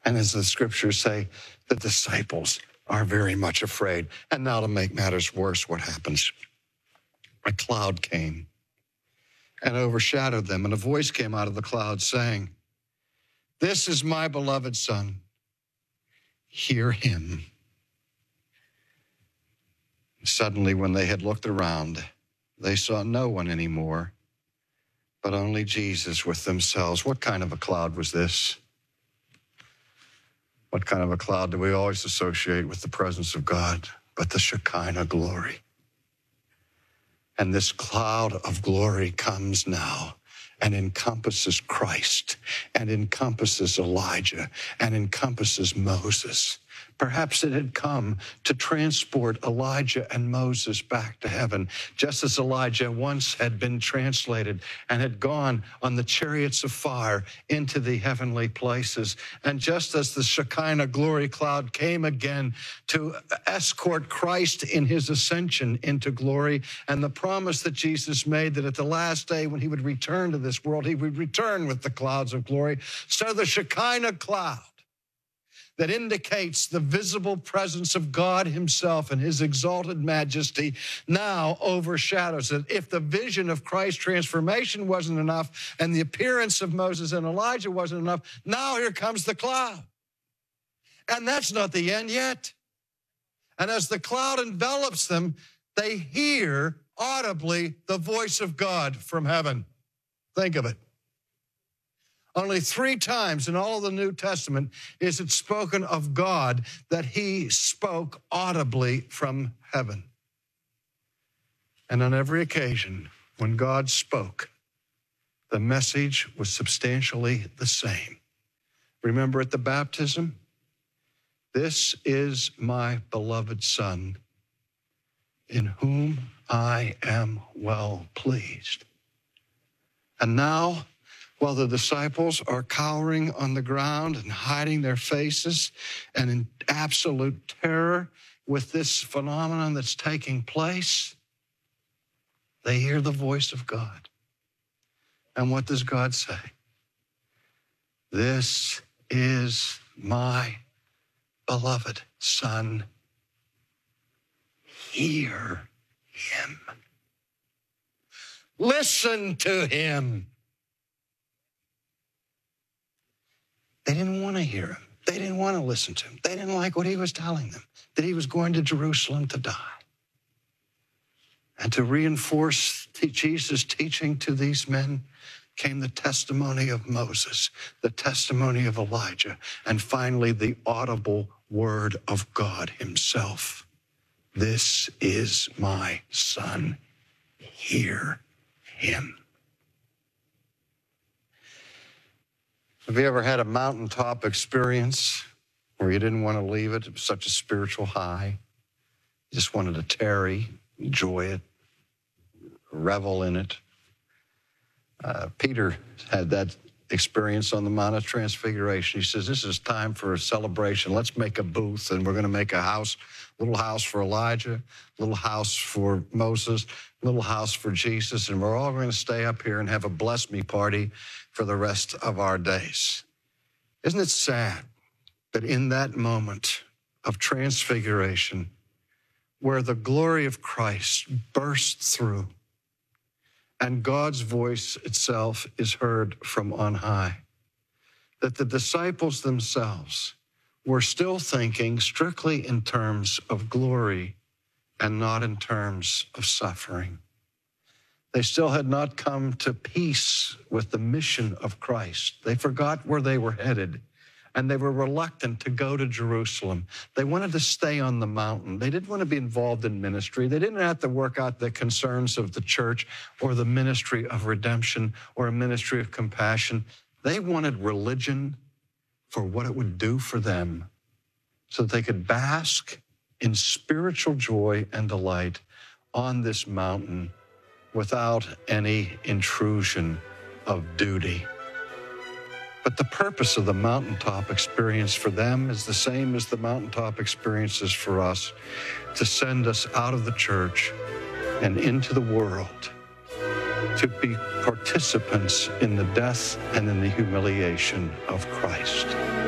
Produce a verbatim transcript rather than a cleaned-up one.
And as the scriptures say, the disciples are very much afraid. And now to make matters worse, what happens? A cloud came and overshadowed them, and a voice came out of the cloud saying, "This is my beloved Son. Hear him." Suddenly, when they had looked around, they saw no one anymore, but only Jesus with themselves. What kind of a cloud was this? What kind of a cloud do we always associate with the presence of God but the Shekinah glory? And this cloud of glory comes now and encompasses Christ and encompasses Elijah and encompasses Moses. Perhaps it had come to transport Elijah and Moses back to heaven, just as Elijah once had been translated and had gone on the chariots of fire into the heavenly places. And just as the Shekinah glory cloud came again to escort Christ in his ascension into glory, and the promise that Jesus made that at the last day when he would return to this world, he would return with the clouds of glory. So the Shekinah cloud that indicates the visible presence of God himself and his exalted majesty now overshadows it. If the vision of Christ's transformation wasn't enough and the appearance of Moses and Elijah wasn't enough, now here comes the cloud. And that's not the end yet. And as the cloud envelops them, they hear audibly the voice of God from heaven. Think of it. Only three times in all of the New Testament is it spoken of God that he spoke audibly from heaven. And on every occasion, when God spoke, the message was substantially the same. Remember at the baptism? This is my beloved Son, in whom I am well pleased. And now, while the disciples are cowering on the ground and hiding their faces and in absolute terror with this phenomenon that's taking place, they hear the voice of God. And what does God say? This is my beloved Son. Hear him. Listen to him. They didn't want to hear him. They didn't want to listen to him. They didn't like what he was telling them, that he was going to Jerusalem to die. And to reinforce Jesus' teaching to these men came the testimony of Moses, the testimony of Elijah, and finally the audible word of God himself. This is my Son. Hear him. Have you ever had a mountaintop experience where you didn't want to leave it? It was such a spiritual high. You just wanted to tarry, enjoy it, revel in it. Uh, Peter had that experience on the Mount of Transfiguration. He says, this is time for a celebration. Let's make a booth, and we're going to make a house, little house for Elijah, little house for Moses, little house for Jesus, and we're all going to stay up here and have a bless me party for the rest of our days. Isn't it sad that in that moment of transfiguration, where the glory of Christ bursts through and God's voice itself is heard from on high, that the disciples themselves were still thinking strictly in terms of glory and not in terms of suffering? They still had not come to peace with the mission of Christ. They forgot where they were headed, and they were reluctant to go to Jerusalem. They wanted to stay on the mountain. They didn't want to be involved in ministry. They didn't have to work out the concerns of the church or the ministry of redemption or a ministry of compassion. They wanted religion for what it would do for them so that they could bask in spiritual joy and delight on this mountain without any intrusion of duty. But the purpose of the mountaintop experience for them is the same as the mountaintop experiences for us, to send us out of the church and into the world, to be participants in the death and in the humiliation of Christ.